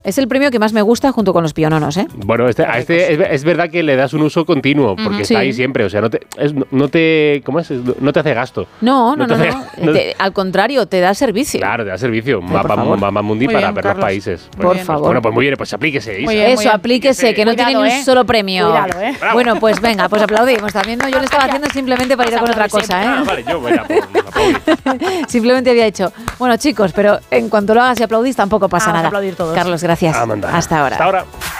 Es el premio que más me gusta junto con los piononos, ¿eh? Bueno, a este es verdad que le das un uso continuo, porque está ahí siempre. O sea, no te hace gasto. No. Al contrario, te da servicio. Claro, te da servicio. Mapa Mundi para ver los países. Por favor. Bueno, pues muy bien, pues aplíquese, Isa. Eso, aplíquese, que no tiene ni un solo premio. Cuidado, Bueno, pues venga, pues aplaudimos. También yo lo estaba haciendo simplemente para ir con otra cosa, ¿eh? Vale, yo voy a aplaudir. Simplemente había dicho, bueno, chicos, pero en cuanto lo hagas y aplaudís tampoco pasa nada. Aplaudir todos. Carlos, gracias. Amanda. Hasta ahora. Hasta ahora.